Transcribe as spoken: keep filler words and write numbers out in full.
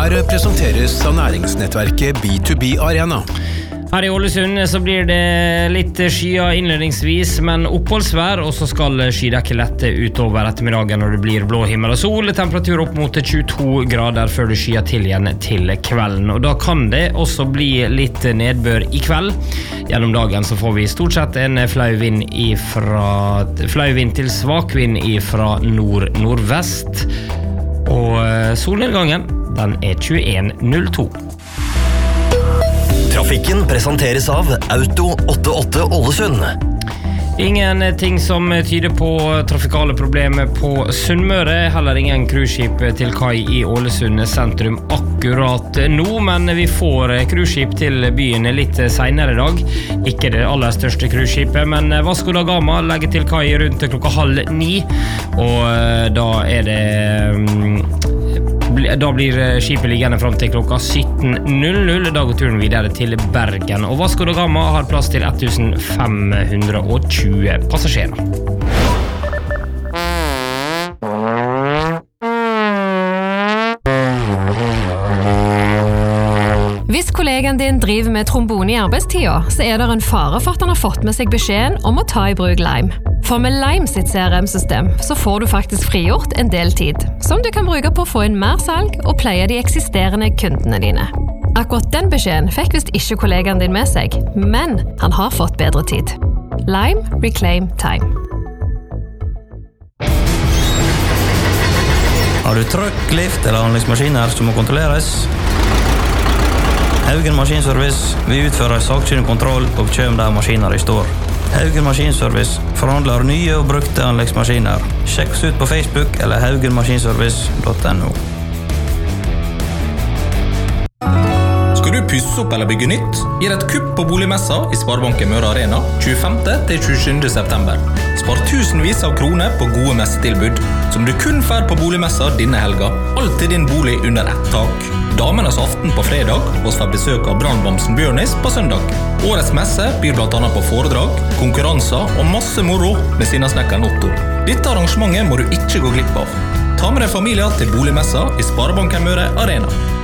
Her presenteres av næringsnettverket B to B Arena. Her i Ålesund så blir det litt skyer innledningsvis, men oppholdsvær, og så skal skydekket lette utover ettermiddagen når det blir blå himmel og sol. Temperatur opp mot tjueto grader før det skyer til igjen til kvelden. Og da kan det også bli litt nedbør i kveld. Gjennom dagen så får vi stort sett en flau vind ifra, flau vind til svak vind ifra nord-nordvest. Og solnedgangen, den er tjueen null to. Trafikken presenteres av Auto åttiåtte Ålesund. Ingenting som tyder på trafikale problemer på Sunnmøre, heller ingen cruiseskip til kai i Ålesund sentrum akkurat nå, men vi får cruiseskip til byen litt senere i dag. Ikke det aller største cruiseskipet, men Vasco da Gama legger til kai rundt klokka halv ni, og da er det Da blir skipet liggende frem til klokka sytten null null. Da går turen videre til Bergen. Og Vasco da Gama har plass til ett tusen fem hundre og tjue passasjerer. Hvis kollegaen din driver med trombone i arbeidstida, så er det en fare for at han har fått med seg beskjeden om å ta i bruk Lime. For med Lime sitt C R M-system så får du faktisk frigjort en del tid, som du kan bruke på å få inn mer salg og pleie de eksisterende kundene dine. Akkurat den beskjeden fikk visst ikke kollegaen din med seg, men han har fått bedre tid. Lime Reclaim Time. Har du trøkk, lift eller anleggsmaskiner som må kontrolleres? Haugen Maskinservice, vi utfører sakkyndig kontroll og kjøm der maskiner i står. Haugen Maskinservice forhandler nye og brukte anleggsmaskiner. Sjekk oss ut på Facebook eller haugen maskinservice punktum no. Skal du pusse opp eller bygge nytt? Gi et kupp på boligmessa i Sparebanken Møre Arena tjuefemte til tjuesjuende september. Spar tusenvis av kroner på gode messetilbud, som du kun får på boligmessa denne helga. Alt til din bolig under ett tak. Damenes aften på fredag, og får besøk av brannbamsen Bjørnis på søndag. Årets messe byr blant annet på foredrag, konkurranser og masse moro med sinnasnekkeren Otto. Dette arrangementet må du ikke gå glipp av. Ta med deg familier til boligmessa i Sparebanken Møre Arena.